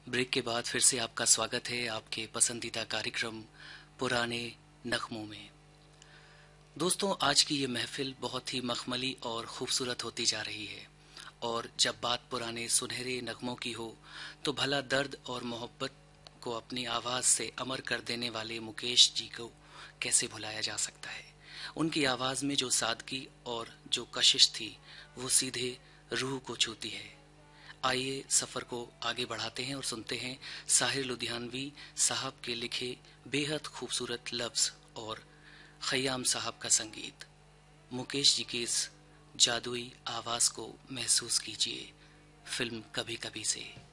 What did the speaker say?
Break के बाद फिर से आपका स्वागत है आपके पसंदीदा कार्यक्रम पुराने नगमों में। दोस्तों, आज की ये महफिल बहुत ही मखमली और खूबसूरत होती जा रही है। और जब बात पुराने सुनहरे नगमों की हो तो भला दर्द और मोहब्बत को अपनी आवाज़ से अमर कर देने वाले मुकेश जी को कैसे भुलाया जा सकता है। उनकी आवाज़ में जो सादगी और जो कशिश थी वो सीधे रूह को छूती है। आइए सफ़र को आगे बढ़ाते हैं और सुनते हैं साहिर लुधियानवी साहब के लिखे बेहद खूबसूरत लफ्ज़ और खयाम साहब का संगीत। मुकेश जी की इस जादुई आवाज़ को महसूस कीजिए फिल्म कभी कभी से।